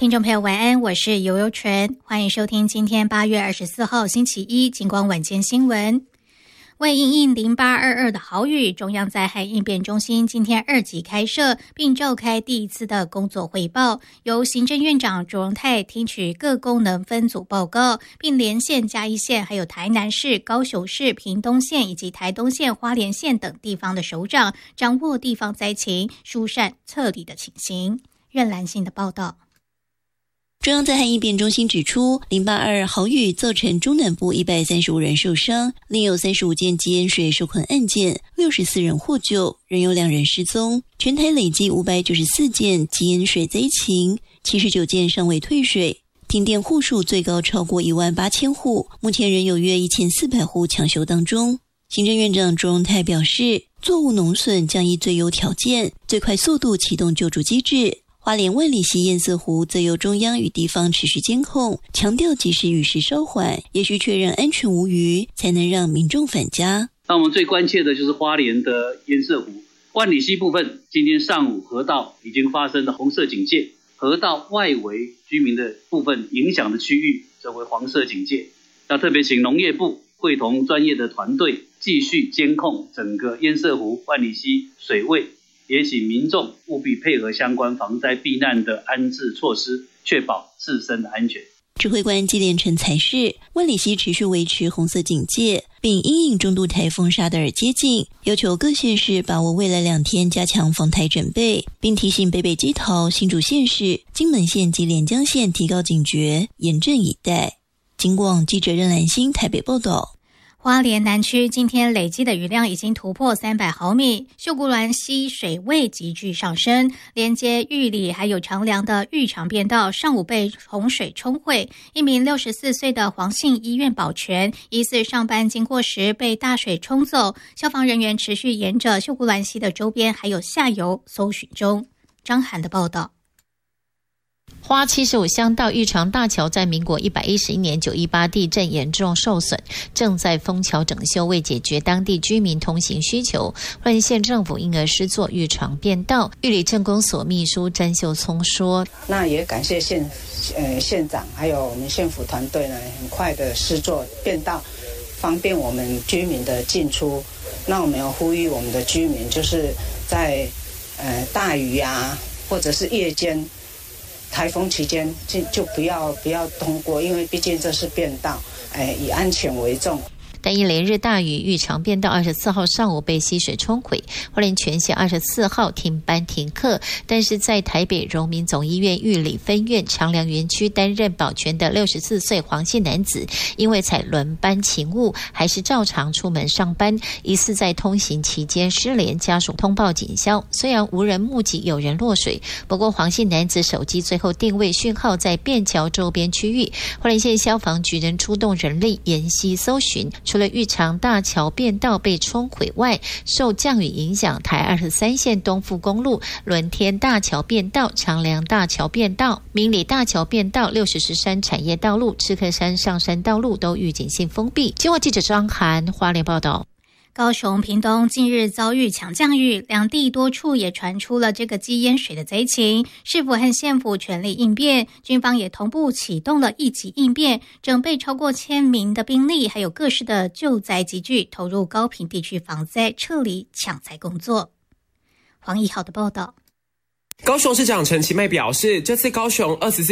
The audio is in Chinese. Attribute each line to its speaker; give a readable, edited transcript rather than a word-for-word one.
Speaker 1: 听众朋友晚安，我是尤尤纯，欢迎收听今天8月24号星期一金光晚间新闻。为因应0822的豪雨，中央灾害应变中心今天2级开设，并召开第一次的工作汇报，由行政院长卓荣泰听取各功能分组报告，并连线嘉义县、还有台南市、高雄市、屏东县以及台东县、花莲县等地方的首长，掌握地方灾情，疏散撤离的情形。任兰信的报道。
Speaker 2: 中央灾害应变中心指出，0822豪雨造成中南部135人受伤，另有35件积淹水受困案件，64人获救，仍有2人失踪。全台累计594件积淹水灾情，79件尚未退水。停电户数最高超过18000户，目前仍有约1400户抢修当中。行政院长卓荣泰表示，作物农损将以最优条件、最快速度启动救助机制。花莲万里溪堰塞湖则由中央与地方持续监控，强调即使雨势稍缓，也需确认安全无虞，才能让民众返家。
Speaker 3: 那我们最关切的就是花莲的堰塞湖、万里溪部分，今天上午河道已经发生了红色警戒，河道外围居民的部分影响的区域则为黄色警戒。要特别请农业部会同专业的团队继续监控整个堰塞湖、万里溪水位，也请民众务必配合相关防灾避难的安置措施，确保自身的安全。
Speaker 2: 指挥官纪连成才是万里溪持续维持红色警戒，并因应中度台风沙德尔接近，要求各县市把握未来2天加强防台准备，并提醒北北基桃、新竹县市、金门县及连江县提高警觉，严阵以待。警广记者任兰心台北报道。
Speaker 1: 花莲南区今天累积的雨量已经突破300毫米，秀姑峦溪水位急剧上升，连接玉里还有长良的玉长便道上午被洪水冲毁。一名64岁的黄姓医院保全疑似上班经过时被大水冲走，消防人员持续沿着秀姑峦溪的周边还有下游搜寻中。张涵的报道。
Speaker 4: 花75乡道玉长大桥在民国111年918地震严重受损，正在封桥整修，为解决当地居民通行需求，花莲县政府因而施作玉长便道。玉里镇公所秘书詹秀聪说：“
Speaker 5: 那也感谢县长还有我们县府团队呢，很快的施作便道，方便我们居民的进出。那我们要呼吁我们的居民，就是在大雨啊，或者是夜间。”台风期间就不要通过，因为毕竟这是便道，以安全为重。
Speaker 4: 但因连日大雨，玉长便道24号上午被溪水冲毁，花莲全县24号停班停课。但是在台北荣民总医院玉里分院长良园区担任保全的64岁黄姓男子，因为采轮班勤务，还是照常出门上班，疑似在通行期间失联，家属通报警消。虽然无人目击有人落水，不过黄姓男子手机最后定位讯号在便桥周边区域，花莲县消防局仍出动人力沿溪搜寻。除了玉长大桥便道被冲毁外，受降雨影响，台23线东富公路、伦天大桥便道、长良大桥便道、明里大桥便道、60石山产业道路、赤科山上山道路都预警性封闭。经过记者张涵花莲报道。
Speaker 1: 高雄、屏东近日遭遇强降雨，两地多处也传出了这个积淹水的灾情。市府和县府全力应变，军方也同步启动了一级应变，整备超过1000名的兵力，还有各式的救灾机具，投入高屏地区防灾、撤离、抢灾工作。黄一豪的报道。
Speaker 6: 高雄市长陈其迈表示，这次高雄24